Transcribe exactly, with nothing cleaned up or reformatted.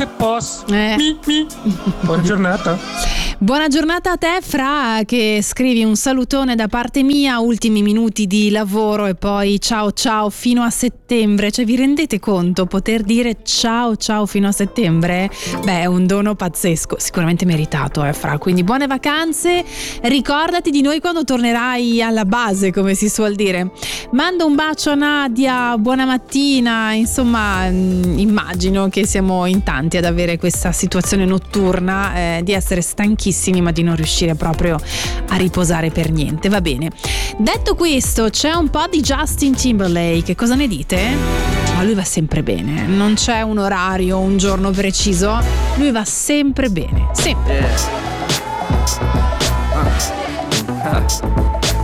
che posso. Eh. Mi, mi. Buona giornata. Buona giornata a te, Fra, che scrivi un salutone da parte mia, ultimi minuti di lavoro e poi ciao ciao fino a settembre. Cioè, vi rendete conto, poter dire ciao ciao fino a settembre? Beh, è un dono pazzesco, sicuramente meritato, eh, Fra. Quindi buone vacanze, ricordati di noi quando tornerai alla base, come si suol dire. Mando un bacio a Nadia, buona mattina, insomma, immagino che siamo in tanti ad avere questa situazione notturna, eh, di essere stanchi ma di non riuscire proprio a riposare per niente. Va bene, detto questo, c'è un po' di Justin Timberlake, cosa ne dite? Ma lui va sempre bene, non c'è un orario, un giorno preciso, lui va sempre bene, sempre. Yeah. Ah. Ah.